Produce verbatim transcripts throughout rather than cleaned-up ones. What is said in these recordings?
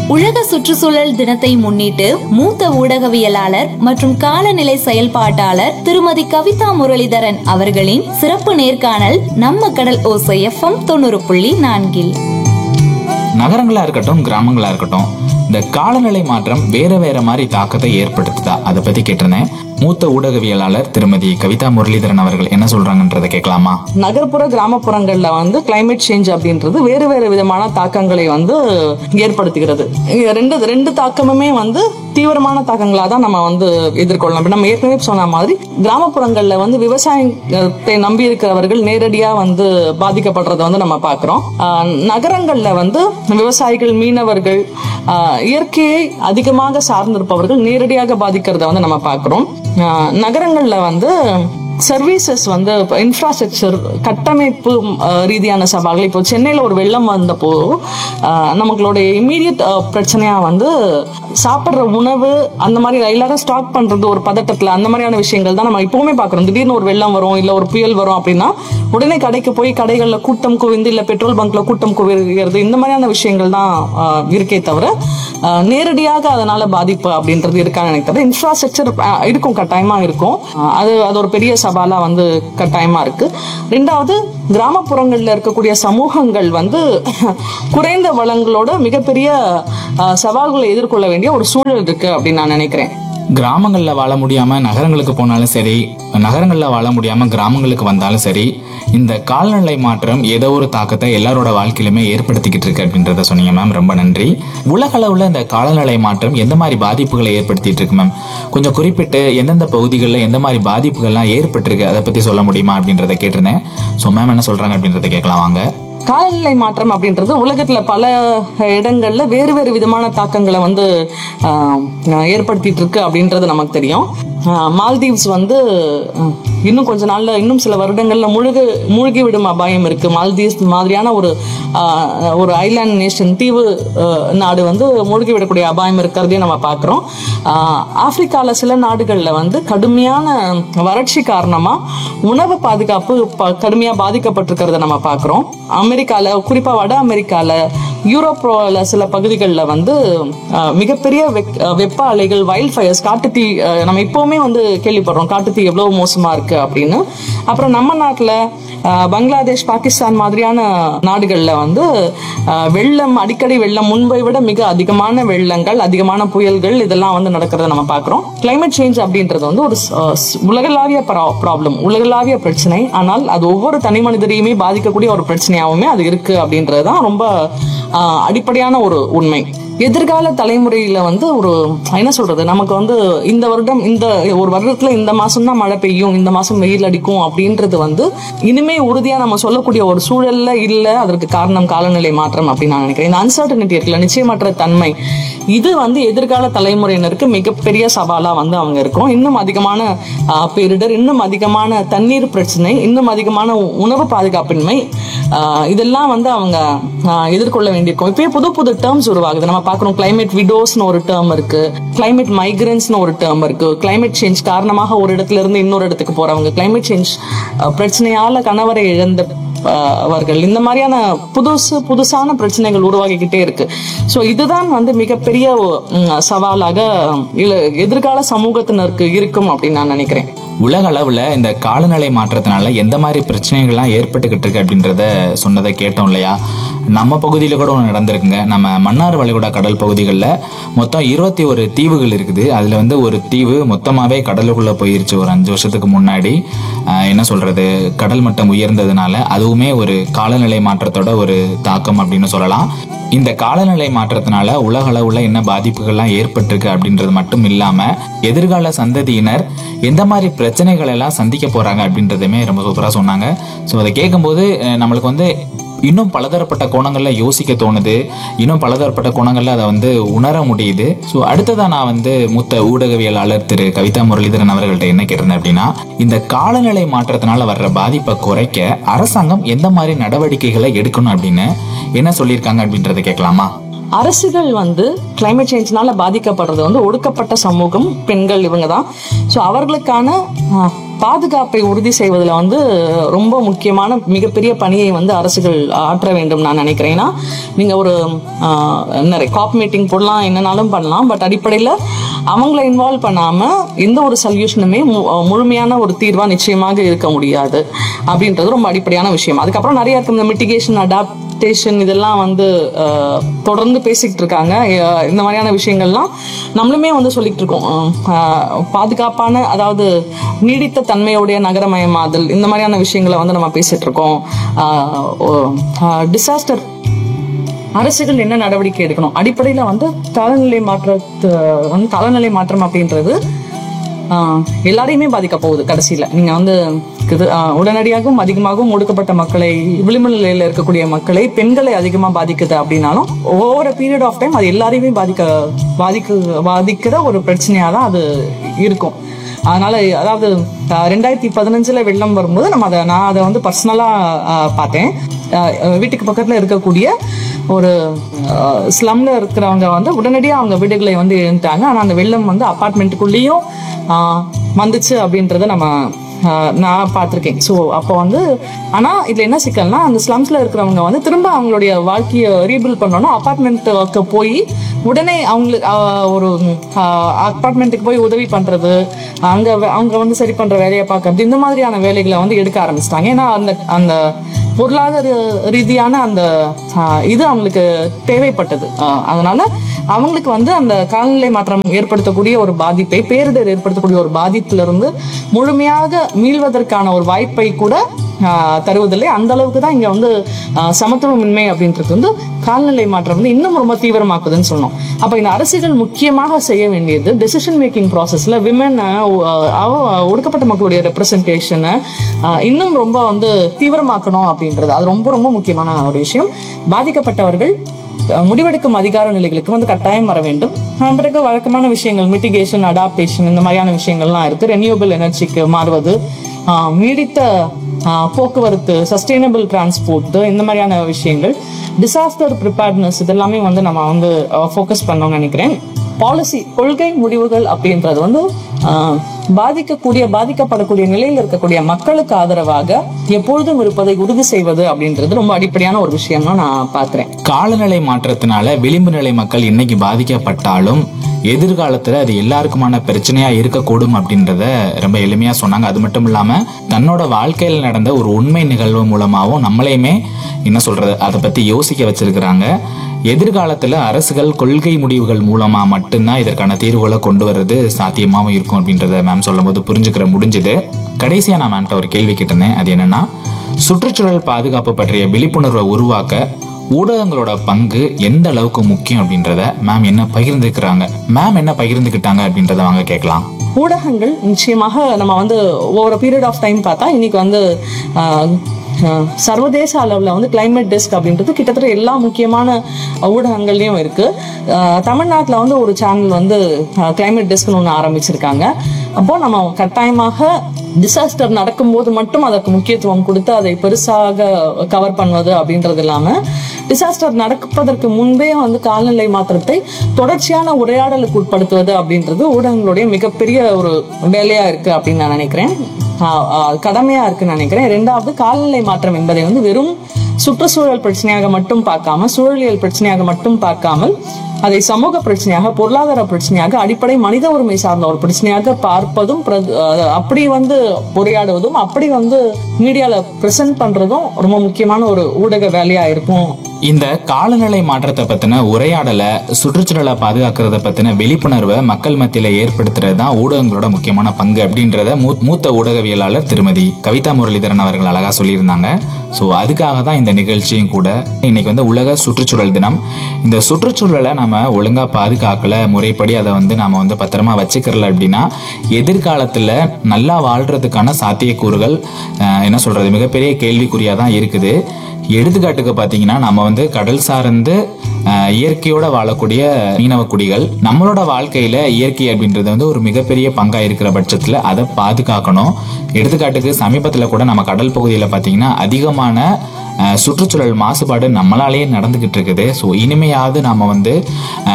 உலக சுற்றுச்சூழல் தினத்தை முன்னிட்டு மூத்த ஊடகவியலாளர் மற்றும் காலநிலை செயல்பாட்டாளர் திருமதி கவிதா முரளிதரன் அவர்களின் சிறப்பு நேர்காணல் நம்ம கடல் ஓசை எஃப்எம் தொண்ணூறு புள்ளி நான்கில். நகரங்களா இருக்கட்டும், கிராமங்களா இருக்கட்டும், இந்த காலநிலை மாற்றம் வேற வேற மாதிரி தாக்கத்தை ஏற்படுத்துதா, அதை பத்தி கேட்டிருந்தேன். மூத்த ஊடகவியலாளர் திருமதி கவிதா முரளிதரன் அவர்கள் என்ன சொல்றாங்கன்றதை கேட்கலாமா? நகர்ப்புற கிராமப்புறங்கள்ல வந்து கிளைமேட் சேஞ்ச் அப்படின்றது வேறு வேறு விதமான தாக்கங்களை வந்து ஏற்படுத்துகிறது. ரெண்டு ரெண்டு தாக்கமுமே வந்து தீவிரமான தாக்கங்களா தான் நம்ம வந்து எதிர்கொள்ளலாம். நம்ம ஏற்கனவே சொன்ன மாதிரி கிராமப்புறங்கள்ல வந்து விவசாயத்தை நம்பி இருக்கிறவர்கள் நேரடியா வந்து பாதிக்கப்படுறத வந்து நம்ம பாக்குறோம். நகரங்கள்ல வந்து விவசாயிகள், மீனவர்கள், இயற்கையை அதிகமாக சார்ந்திருப்பவர்கள் நேரடியாக பாதிக்கிறத வந்து நம்ம பாக்குறோம். நகரங்கள்ல வந்து சர்வீசஸ் வந்து இன்ஃப்ராஸ்ட்ரக்சர், கட்டமைப்பு ரீதியான சவால்கள். இப்போ சென்னையில ஒரு வெள்ளம் வந்தப்போ நம்மளுடைய இம்மீடியட் பிரச்சனையா வந்து சாப்பிட்ற உணவு, அந்த மாதிரி எல்லாரும் ஸ்டாக் பண்றது ஒரு பதட்டத்துல, அந்த மாதிரியான விஷயங்கள் தான் நம்ம இப்பவுமே பாக்குறோம். திடீர்னு ஒரு வெள்ளம் வரும், இல்ல ஒரு புயல் வரும் அப்படின்னா உடனே கடைக்கு போய் கடைகள்ல கூட்டம் குவிந்து, இல்ல பெட்ரோல் பங்க்ல கூட்டம் குவிகிறது, இந்த மாதிரியான விஷயங்கள் தான் இருக்கே தவிர நேரடியாக அதனால பாதிப்பு அப்படின்றது இருக்கான்னு எனக்கு தவிர இன்ஃப்ராஸ்ட்ரக்சர் இருக்கும், கட்டாயமா இருக்கும். அது அது ஒரு பெரிய சவாலா வந்து கட்டாயமா இருக்கு. ரெண்டாவது, கிராமப்புறங்கள்ல இருக்கக்கூடிய சமூகங்கள் வந்து குறைந்த வளங்களோட மிகப்பெரிய சவால்களை எதிர்கொள்ள வேண்டிய ஒரு சூழல் இருக்கு அப்படின்னு நான் நினைக்கிறேன். கிராமங்கள்ல வாழ முடியாம நகரங்களுக்கு போனாலும் சரி, நகரங்கள்ல வாழ முடியாம கிராமங்களுக்கு வந்தாலும் சரி, இந்த காலநிலை மாற்றம் ஏதோ ஒரு தாக்கத்தை எல்லாரோட வாழ்க்கையிலுமே ஏற்படுத்திக்கிட்டு இருக்கு அப்படின்றத சொன்னீங்க மேம். ரொம்ப நன்றி. உலக அளவுல இந்த காலநிலை மாற்றம் எந்த மாதிரி பாதிப்புகளை ஏற்படுத்திட்டு இருக்கு மேம்? கொஞ்சம் குறிப்பிட்டு எந்தெந்த பகுதிகளில் எந்த மாதிரி பாதிப்புகள்லாம் ஏற்பட்டிருக்கு அதை பத்தி சொல்ல முடியுமா அப்படின்றத கேட்டிருந்தேன். ஸோ மேம் என்ன சொல்றாங்க அப்படின்றத கேட்கலாம் வாங்க. காலநிலை மாற்றம் அப்படின்றது உலகத்துல பல இடங்கள்ல வேறு வேறு விதமான தாக்கங்களை வந்து ஏற்படுத்திட்டு இருக்கு அப்படின்றது நமக்கு தெரியும். மால்தீவ்ஸ் வந்து இன்னும் கொஞ்ச நாள்ல, இன்னும் சில வருடங்கள்ல முழுக மூழ்கி விடும் அபாயம் இருக்கு. மால்தீவ்ஸ் மாதிரியான ஒரு ஒரு ஐலாண்ட் நேஷன், தீவு நாடு வந்து மூழ்கி விடக்கூடிய அபாயம் இருக்கிறதையும் நம்ம பாக்குறோம். ஆப்பிரிக்கால சில நாடுகள்ல வந்து கடுமையான வறட்சி காரணமா உணவு பாதுகாப்பு கடுமையா பாதிக்கப்பட்டிருக்கிறத நம்ம பாக்குறோம். அமெரிக்கால, குறிப்பா வட அமெரிக்கால, யூரோப்ல சில பகுதிகளில் வந்து மிகப்பெரிய வெப்ப அலைகள், வைல்ட் ஃபயர்ஸ், காட்டுத்தீ, நம்ம இப்பவுமே வந்து கேள்விப்படுறோம் காட்டுத்தீ எவ்வளவு மோசமா இருக்கு அப்படின்னு. அப்புறம் நம்ம நாட்டுல பங்களாதேஷ், பாகிஸ்தான் மாதிரியான நாடுகள்ல வந்து வெள்ளம், அடிக்கடி வெள்ளம், முன்பை விட மிக அதிகமான வெள்ளங்கள், அதிகமான புயல்கள், இதெல்லாம் வந்து நடக்கிறத நம்ம பாக்குறோம். கிளைமேட் சேஞ்ச் அப்படின்றது வந்து ஒரு உலகளாவிய ப்ராப்ளம், உலகளாவிய பிரச்சனை. ஆனால் அது ஒவ்வொரு தனி மனிதரையுமே பாதிக்கக்கூடிய ஒரு பிரச்சனையாவுமே அது இருக்கு அப்படின்றதுதான் ரொம்ப அடிப்படையான ஒரு உண்மை. எதிர்கால தலைமுறையில வந்து ஒரு என்ன சொல்றது, நமக்கு வந்து இந்த வருடம், இந்த ஒரு வருடத்துல இந்த மாசம் தான் மழை பெய்யும், இந்த மாசம் வெயில் அடிக்கும் அப்படின்றது வந்து இனிமே உறுதியா நம்ம சொல்லக்கூடிய ஒரு சூழல்ல இல்ல. அதற்கு காரணம் காலநிலை மாற்றம் அப்படின்னு நான் நினைக்கிறேன். இந்த அன்சர்டனிட்டி இருக்குல்ல, நிச்சயமற்ற தன்மை, இது வந்து எதிர்கால தலைமுறையினருக்கு மிகப்பெரிய சவாலா வந்து அவங்க இருக்கும். இன்னும் அதிகமான பேரிடர், இன்னும் அதிகமான தண்ணீர் பிரச்சனை, இன்னும் அதிகமான உணவு பாதுகாப்பின்மை, இதெல்லாம் வந்து அவங்க எதிர்கொள்ள வேண்டியிருக்கும். இப்பயே புது புது டேர்ம்ஸ் உருவாகுது. நம்ம பாக்குறோம், கிளைமேட் விடோஸ்னு ஒரு டேர்ம் இருக்கு, கிளைமேட் மைக்ரன்ஸ்னு ஒரு டேர்ம் இருக்கு. கிளைமேட் சேஞ்ச் காரணமாக ஒரு இடத்துல இருந்து இன்னொரு இடத்துக்கு போறவங்க, கிளைமேட் சேஞ்ச் பிரச்சனையால கணவரை இழந்த அவர்கள், இந்த மாதிரியான புதுசு புதுசான பிரச்சனைகள் உருவாகிக்கிட்டே இருக்கு. சோ இதுதான் வந்து மிகப்பெரிய சவாலாக எதிர்கால சமூகத்தினருக்கு இருக்கும் அப்படின்னு நான் நினைக்கிறேன். உலக அளவுல இந்த காலநிலை மாற்றத்தினால எந்த மாதிரி பிரச்சனைகள்லாம் ஏற்பட்டுக்கிட்டு இருக்கு அப்படின்றத சொன்னதை கேட்டோம் இல்லையா? நம்ம பகுதியில கூட ஒன்று நடந்திருக்குங்க. நம்ம மன்னார் வளைகுடா கடல் பகுதிகளில் மொத்தம் இருபத்தி ஒரு தீவுகள் இருக்குது. அதுல வந்து ஒரு தீவு மொத்தமாவே கடலுக்குள்ள போயிருச்சு ஒரு அஞ்சு வருஷத்துக்கு முன்னாடி. என்ன சொல்றது, கடல் மட்டம் உயர்ந்ததுனால அதுவுமே ஒரு காலநிலை மாற்றத்தோட ஒரு தாக்கம் அப்படின்னு சொல்லலாம். இந்த காலநிலை மாற்றத்தினால உலக அளவுல என்ன பாதிப்புகள்லாம் ஏற்பட்டிருக்கு அப்படின்றது மட்டும் இல்லாம எதிர்கால சந்ததியினர் எந்த மாதிரி பிரச்சனைகள் எல்லாம் சந்திக்க போறாங்க அப்படின்றதுமே ரொம்ப சூப்பரா சொன்னாங்க. ஸோ அதை கேட்கும்போது நம்மளுக்கு வந்து இன்னும் பலதரப்பட்ட கோணங்கள்ல யோசிக்க தோணுது, இன்னும் பலதரப்பட்ட கோணங்கள்ல அதை வந்து உணர முடியுது. ஸோ அடுத்ததான் நான் வந்து மூத்த ஊடகவியலாளர் திரு கவிதா முரளிதரன் அவர்கள்ட்ட என்ன கேட்டேன் அப்படின்னா, இந்த காலநிலை மாற்றத்தினால வர்ற பாதிப்பை குறைக்க அரசாங்கம் எந்த மாதிரி நடவடிக்கைகளை எடுக்கணும் அப்படின்னு என்ன சொல்லியிருக்காங்க அப்படின்றத கேட்கலாமா? அரசுகள் வந்து கிளைமேட் சேஞ்ச்னால பாதிக்கப்படுறது வந்து ஒடுக்கப்பட்ட சமூகம், பெண்கள், இவங்க தான். ஸோ அவர்களுக்கான பாதுகாப்பை உறுதி செய்வதில் வந்து ரொம்ப முக்கியமான மிகப்பெரிய பணியை வந்து அரசுகள் ஆற்ற வேண்டும் நான் நினைக்கிறேன். ஏன்னா நீங்க ஒரு நிறைய காப் மீட்டிங் போடலாம், என்னன்னாலும் பண்ணலாம். பட் அடிப்படையில் அவங்கள இன்வால்வ் பண்ணாம எந்த ஒரு சொல்யூஷனுமே முழுமையான ஒரு தீர்வா நிச்சயமாக இருக்க முடியாது அப்படின்றது ரொம்ப அடிப்படையான விஷயம். அதுக்கப்புறம் நிறைய இருக்கு, இந்த மிட்டிகேஷன், அடாப்டேஷன், இதெல்லாம் வந்து தொடர்ந்து பேசிக்கிட்டு இருக்காங்க. இந்த மாதிரியான விஷயங்கள்லாம் நம்மளுமே வந்து சொல்லிட்டு இருக்கோம். பாதுகாப்பான, அதாவது நீடித்த தன்மையுடைய நகரமயமாதல், இந்த மாதிரியான விஷயங்களை வந்து நம்ம பேசிட்டு இருக்கோம். டிசாஸ்டர் அரசுகள் என்ன நடவடிக்கை எடுக்கணும், அடிப்படையில வந்து காலநிலை மாற்றத்து வந்து காலநிலை மாற்றம் அப்படின்றது ஆஹ் எல்லாரையுமே பாதிக்க போகுது. கடைசியில நீங்க வந்து உடனடியாகவும் அதிகமாகவும் ஒடுக்கப்பட்ட மக்களை, விளிம்பு நிலையில இருக்கக்கூடிய மக்களை, பெண்களை அதிகமா பாதிக்குது அப்படின்னாலும் ஒவ்வொரு பீரியட் ஆஃப் டைம் அது எல்லாரையுமே பாதிக்க பாதிக்க பாதிக்கிற ஒரு பிரச்சனையா தான் அது இருக்கும். அதனால அதாவது ரெண்டாயிரத்தி பதினஞ்சுல வெள்ளம் வரும்போது நம்ம அதை நான் அதை வந்து பர்சனலா பார்த்தேன். வீட்டுக்கு பக்கத்துல இருக்கக்கூடிய ஒரு ஸ்லம்ல இருக்கிறவங்க வந்து உடனடியாக அவங்க வீடுகளை வந்து எழுந்துட்டாங்க. ஆனால் அந்த வெள்ளம் வந்து அப்பார்ட்மெண்ட்டுக்குள்ளேயும் வந்துச்சு அப்படின்றத நம்ம நான் பார்த்துருக்கேன். ஸோ அப்போ வந்து ஆனால் இதில் என்ன சிக்கல்னா, அந்த ஸ்லம்ஸில் இருக்கிறவங்க வந்து திரும்ப அவங்களுடைய வாழ்க்கையை ரீபில்ட் பண்ணோன்னா அப்பார்ட்மெண்ட்டுக்கு போய் உடனே அவங்களுக்கு ஒரு அப்பார்ட்மெண்ட்டுக்கு போய் உதவி பண்ணுறது, அங்கே அவங்க வந்து சரி பண்ணுற வேலையை பார்க்கறது, இந்த மாதிரியான வேலைகளை வந்து எடுக்க ஆரம்பிச்சிட்டாங்க. ஏன்னா அந்த அந்த பொருளாதார ரீதியான அந்த இது அவங்களுக்கு தேவைப்பட்டது. அதனால அவங்களுக்கு வந்து அந்த காலநிலை மாற்றம் ஏற்படுத்தக்கூடிய ஒரு பாதிப்பை, பேரிடர் ஏற்படுத்தக்கூடிய ஒரு பாதிப்பிலிருந்து முழுமையாக மீள்வதற்கான ஒரு வாய்ப்பை கூட தருவதில்லை. அந்த அளவுக்கு தான் இங்க வந்து சமத்துவமின்மை அப்படின்றது வந்து காலநிலை மாற்றம் வந்து இன்னும் ரொம்ப தீவிரமாக்குதுன்னு சொன்னோம். அப்ப இந்த அரசுகள் முக்கியமாக செய்ய வேண்டியது டெசிஷன் மேக்கிங் ப்ராசஸ்ல விமன், ஒடுக்கப்பட்ட மக்களுடைய ரெப்ரசன்டேஷனை இன்னும் ரொம்ப வந்து தீவிரமாக்கணும் அப்படின்றது அது ரொம்ப ரொம்ப முக்கியமான ஒரு விஷயம். பாதிக்கப்பட்டவர்கள் முடிவெடுக்கும் அதிகார நிலைகளுக்கு வந்து கட்டாயம் வர வேண்டும். பிறகு வழக்கமான விஷயங்கள் மிட்டிகேஷன், அடாப்டேஷன், இந்த மாதிரியான விஷயங்கள்லாம் இருக்கு. ரெனியூவபிள் எனர்ஜிக்கு மாறுவது, நீடித்த போக்குவரத்து, சஸ்டைனபிள் டிரான்ஸ்போர்ட், இந்த மாதிரியான விஷயங்கள், டிசாஸ்டர் ப்ரிப்பேர்ட்னஸ், இதெல்லாமே வந்து நம்ம வந்து ஃபோக்கஸ் பண்ணோம்னு நினைக்கிறேன். பாலிசி, கொள்கை முடிவுகள் அப்படின்றது வந்து பாதிக்கக்கூடிய பாதிக்கப்படக்கூடிய நிலையில் இருக்கக்கூடிய மக்களுக்கு ஆதரவாக எப்பொழுதும் இருப்பதை உறுதி செய்வது அப்படின்றது ரொம்ப அடிப்படையான ஒரு விஷயம் தான் நான் பார்க்கிறேன். காலநிலை மாற்றத்தினால விளிம்பு நிலை மக்கள் இன்னைக்கு பாதிக்கப்பட்டாலும் எதிர்காலத்துல அது எல்லாருக்குமான பிரச்சனையா இருக்கக்கூடும் அப்படின்றத ரொம்ப எளிமையா சொன்னாங்க. அது மட்டும் இல்லாம தன்னோட வாழ்க்கையில நடந்த ஒரு உண்மை நிகழ்வு மூலமாவும் நம்மளையுமே என்ன சொல்றது அதை பத்தி யோசிக்க வச்சிருக்கிறாங்க. எதிர்காலத்துல அரசுகள் கொள்கை முடிவுகள் மூலமா மட்டும்தான் இதற்கான தீர்வுகளை கொண்டு வர்றது சாத்தியமாகவும் இருக்கும் அப்படின்றத மேம் சொல்லும் போது புரிஞ்சுக்கிற முடிஞ்சது. கடைசியா நான் மேம்கிட்ட ஒரு கேள்வி கேட்டிருந்தேன். அது என்னன்னா, சுற்றுச்சூழல் பாதுகாப்பு பற்றிய விழிப்புணர்வை உருவாக்க ஊடகங்களோட பங்கு எந்த அளவுக்கு முக்கியம் அப்படின்றத மேம் என்ன பகிர்ந்துக்கிறாங்க, மேம் என்ன பகிர்ந்துக்கிட்டாங்க அப்படின்றத வாங்க கேட்கலாம். ஊடகங்கள் நிச்சயமாக நம்ம வந்து ஒவ்வொரு பீரியட் ஆஃப் டைம் பார்த்தா இன்னைக்கு வந்து சர்வதேச அளவில் வந்து கிளைமேட் டெஸ்க் அப்படின்றது கிட்டத்தட்ட எல்லா முக்கியமான ஊடகங்கள்லையும் இருக்கு. தமிழ்நாட்டில் வந்து ஒரு சேனல் வந்து கிளைமேட் டெஸ்க்னு ஒன்று ஆரம்பிச்சிருக்காங்க. அப்போ நம்ம கட்டாயமாக டிசாஸ்டர் நடக்கும்போது மட்டும் அதற்கு முக்கியத்துவம் கொடுத்து அதை பெருசாக கவர் பண்ணுவது அப்படின்றது இல்லாம டிசாஸ்டர் நடப்பதற்கு முன்பே வந்து காலநிலை மாற்றத்தை தொடர்ச்சியான உரையாடலுக்கு உட்படுத்துவது அப்படின்றது ஊடகங்களுடைய மிகப்பெரிய ஒரு வேலையா இருக்கு அப்படின்னு நான் நினைக்கிறேன், கடமையா இருக்குன்னு நினைக்கிறேன். ரெண்டாவது, காலநிலை மாற்றம் என்பதை வந்து வெறும் சுற்றுச்சூழல் பிரச்சனையாக மட்டும் பார்க்காம, சூழலியல் பிரச்சனையாக மட்டும் பார்க்காமல் அதை சமூக பிரச்சனையாக, பொருளாதார பிரச்சனையாக, அடிப்படை மனித உரிமை சார்ந்த ஒரு பிரச்சனையாக பார்ப்பதும், அப்படி வந்து உரையாடுவதும், அப்படி வந்து மீடியால பிரசன்ட் பண்றதும் ரொம்ப முக்கியமான ஒரு ஊடக வேலையா இருக்கும். இந்த காலநிலை மாற்றத்தை பத்தின உரையாடலை, சுற்றுச்சூழலை பாதுகாக்கிறத பத்தின விழிப்புணர்வை மக்கள் மத்தியில ஏற்படுத்துறது தான் ஊடகங்களோட முக்கியமான பங்கு அப்படின்றத மூத்த ஊடகவியலாளர் திருமதி கவிதா முரளிதரன் அவர்கள் அழகா சொல்லியிருந்தாங்க. ஸோ அதுக்காக தான் இந்த நிகழ்ச்சியும் கூட. இன்னைக்கு வந்து உலக சுற்றுச்சூழல் தினம். இந்த சுற்றுச்சூழலை நம்ம ஒழுங்கா பாதுகாக்கல, முறைப்படி அதை வந்து நாம வந்து பத்திரமா வச்சுக்கிறல அப்படின்னா எதிர்காலத்துல நல்லா வாழ்றதுக்கான சாத்தியக்கூறுகள் என்ன சொல்றது மிகப்பெரிய கேள்விக்குறியா தான் இருக்குது. எடுத்துக்காட்டுக்கு பாத்தீங்கன்னா, நம்ம வந்து கடல் சார்ந்து இயற்கையோட வாழக்கூடிய மீனவ குடிகள், நம்மளோட வாழ்க்கையில இயற்கை அப்படின்றது வந்து ஒரு மிகப்பெரிய பங்கா இருக்கிற பட்சத்துல அதை பாதுகாக்கணும். எடுத்துக்காட்டுக்கு சமீபத்துல கூட நம்ம கடல் பகுதியில பாத்தீங்கன்னா அதிகமான சுற்றுச்சூழல் மாசுபாடு நம்மளாலேயே நடந்துகிட்டு இருக்குது. ஸோ இனிமையாவது நாம வந்து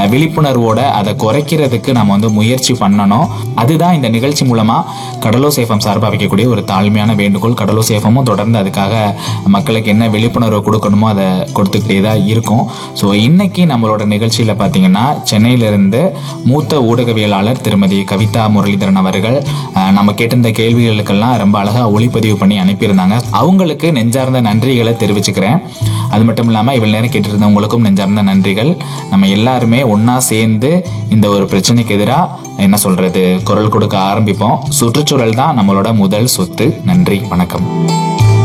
அஹ், விழிப்புணர்வோட அதை குறைக்கிறதுக்கு நம்ம வந்து முயற்சி பண்ணணும். அதுதான் இந்த நிகழ்ச்சி மூலமா கடலோசேஃபம் சார்பாக வைக்கக்கூடிய ஒரு தாழ்மையான வேண்டுகோள். கடலோசேஃபமும் தொடர்ந்து அதுக்காக மக்களுக்கு என்ன விழிப்புணர்வு கொடுக்கணுமோ அதை கொடுத்துக்கிட்டே தான் இருக்கும். ஸோ இன்னைக்கு நம்மளோட நிகழ்ச்சியில் பார்த்தீங்கன்னா சென்னையிலிருந்து மூத்த ஊடகவியலாளர் திருமதி கவிதா முரளிதரன் அவர்கள் அஹ், நம்ம கேட்டிருந்த கேள்விகளுக்கெல்லாம் ரொம்ப அழகா ஒளிப்பதிவு பண்ணி அனுப்பியிருந்தாங்க. அவங்களுக்கு நெஞ்சார்ந்த நன்றிகளை தெரிவிச்சுக்கிறேன். அது மட்டும் இல்லாமல் இவ்வளவு நேரம் கேட்டிருந்தவங்களுக்கும் நெஞ்சார்ந்த நன்றிகள். நம்ம எல்லாருமே ஒன்னா சேர்ந்து இந்த ஒரு பிரச்சனைக்கு எதிராக என்ன சொல்றது குரல் கொடுக்க ஆரம்பிப்போம். சுற்றுச்சூழல் தான் நம்மளோட முதல் சொத்து. நன்றி, வணக்கம்.